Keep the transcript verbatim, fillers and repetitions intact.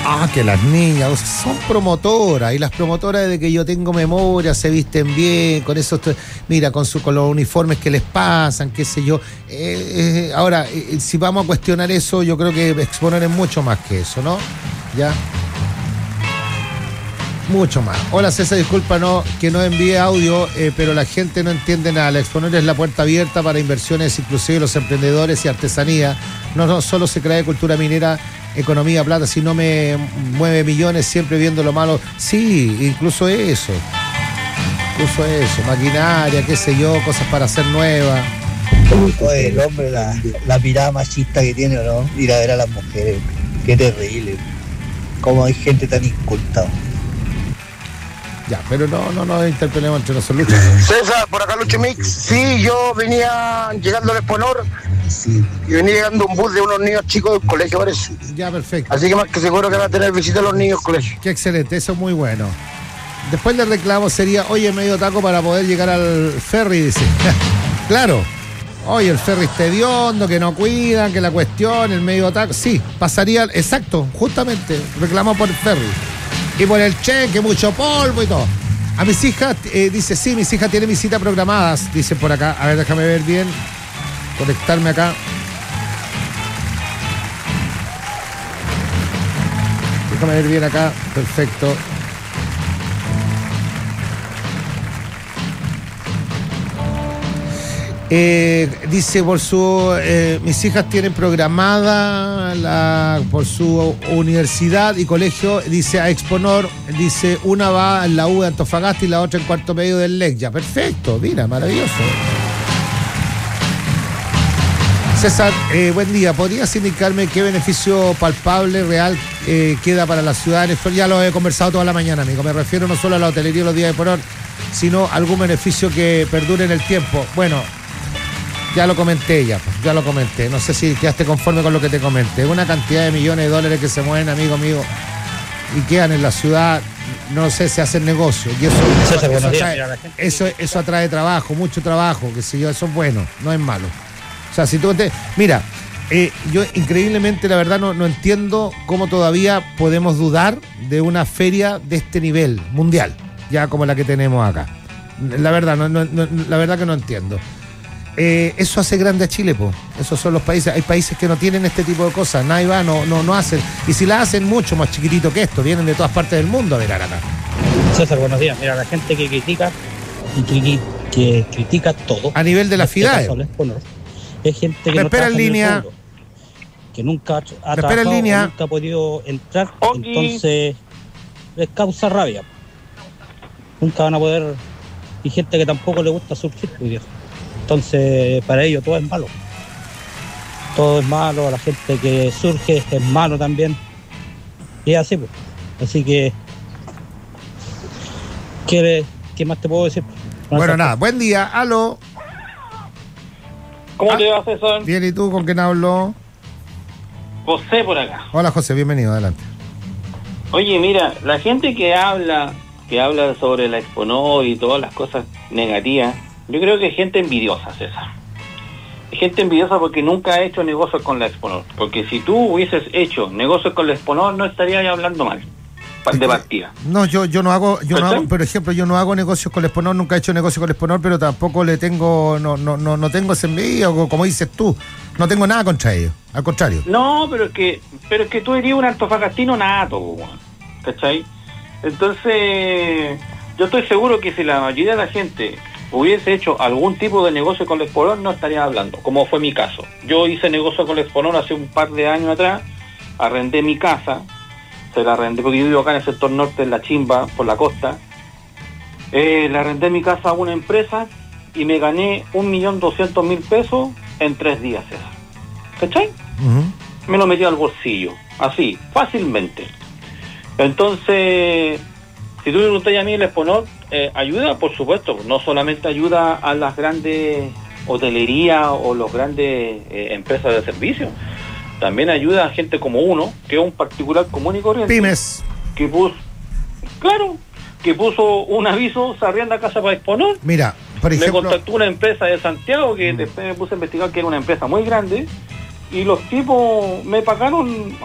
Ah, que las niñas o sea, son promotoras, y las promotoras de que yo tengo memoria se visten bien, con eso estoy, mira, con su, con los uniformes que les pasan, qué sé yo. Eh, eh, ahora, eh, si vamos a cuestionar eso, yo creo que Exponer es mucho más que eso, ¿no? Ya. Mucho más. Hola César, disculpa no, que no envíe audio, eh, pero la gente no entiende nada. La Exponer es la puerta abierta para inversiones, inclusive los emprendedores y artesanía. No, no solo se crea cultura minera, economía, plata, si no me mueve millones siempre viendo lo malo. Sí, incluso eso. Incluso eso, maquinaria, qué sé yo, cosas para hacer nuevas. Oye, el hombre, la, la mirada machista que tiene, ¿no? Ir a ver a las mujeres. Qué terrible. Cómo hay gente tan inculta. Ya, pero no, no nos interpelemos entre nosotros. Lucho. César, por acá Lucho Mix. Sí, yo venía llegando al Exponor y venía llegando un bus de unos niños chicos del colegio, parece. Ya, perfecto. Así que más que seguro que va a tener visita a los niños del colegio. Qué excelente, eso es muy bueno. Después del reclamo sería, oye, medio taco para poder llegar al ferry, dice. Claro. Oye, el ferry está hediondo, que no cuidan, que la cuestión, el medio taco. Sí, pasaría, exacto, justamente, reclamo por el ferry. Y por el cheque, mucho polvo y todo. A mis hijas, eh, dice, sí, mis hijas tienen visitas programadas, dice por acá. A ver, déjame ver bien. Conectarme acá. Déjame ver bien acá. Perfecto. Eh, dice por su eh, mis hijas tienen programada la, por su universidad y colegio, dice a Exponor, dice una va en la U de Antofagasta y la otra en cuarto medio del L E C. Ya, perfecto, mira, maravilloso. César, eh, buen día. ¿Podrías indicarme qué beneficio palpable, real, eh, queda para las ciudades? Ya lo he conversado toda la mañana, amigo. Me refiero no solo a la hotelería los días de por hora, sino algún beneficio que perdure en el tiempo. Bueno, ya lo comenté, ya, ya lo comenté. No sé si quedaste conforme con lo que te comenté. Una cantidad de millones de dólares que se mueven, amigo mío, y quedan en la ciudad, no sé, se hacen negocios. Y eso, eso, eso, atrae, eso, eso atrae trabajo, mucho trabajo, que sé yo, eso es bueno, no es malo. O sea, si tú te... Mira, eh, yo increíblemente, la verdad, no, no entiendo cómo todavía podemos dudar de una feria de este nivel mundial, ya como la que tenemos acá. La verdad, no, no, no, la verdad que no entiendo. Eh, eso hace grande a Chile, po. Esos son los países. Hay países que no tienen este tipo de cosas. Nadie va, no, no, no hacen. Y si la hacen, mucho más chiquitito que esto. Vienen de todas partes del mundo a ver acá. César, buenos días. Mira, la gente que critica y que, que critica todo. A nivel de la FIDAE. Es gente que me no espera en línea. Fondo, que nunca ha, ha me trabajado, en línea. nunca ha podido entrar. Okay. Entonces, les causa rabia. Nunca van a poder. Y gente que tampoco le gusta surgir, pues, viejo. Entonces, para ellos todo es malo. Todo es malo, la gente que surge es malo también. Y es así, pues. Así que, ¿qué, qué más te puedo decir? No bueno, nada, buen día, aló. ¿Cómo ah, te va, César? Bien, ¿y tú con quién hablo? José por acá. Hola, José, bienvenido, adelante. Oye, mira, la gente que habla, que habla sobre la Exponor y todas las cosas negativas, yo creo que es gente envidiosa, César. Es gente envidiosa porque nunca ha hecho negocios con la Exponor. Porque si tú hubieses hecho negocios con la Exponor, no estarías hablando mal, de partida. No, yo yo no hago, yo no hago, por ejemplo, yo no hago negocios con la Exponor, nunca he hecho negocios con la Exponor, pero tampoco le tengo, no no no, no tengo ese envidia, como dices tú, no tengo nada contra ellos, al contrario. No, pero es que, pero es que tú eres un antofagastino nato, ¿cachai? Entonces, yo estoy seguro que si la mayoría de la gente hubiese hecho algún tipo de negocio con la Exponor, no estaría hablando, como fue mi caso. Yo hice negocio con la Exponor hace un par de años atrás, arrendé mi casa, se la arrendé porque yo vivo acá en el sector norte, en La Chimba, por la costa. Eh, le arrendé mi casa a una empresa y me gané un millón doscientos mil pesos en tres días, César. ¿Cachai? Uh-huh. Me lo metí al bolsillo, así, fácilmente. Entonces, si tú me preguntas a mí el Exponor, eh, ayuda, por supuesto, no solamente ayuda a las grandes hotelerías o las grandes eh, empresas de servicio, también ayuda a gente como uno, que es un particular común y corriente. Pymes. Que puso, claro, que puso un aviso, se arrienda casa para Exponor. Mira, por ejemplo, me contactó una empresa de Santiago que mm. después me puse a investigar que era una empresa muy grande y los tipos me pagaron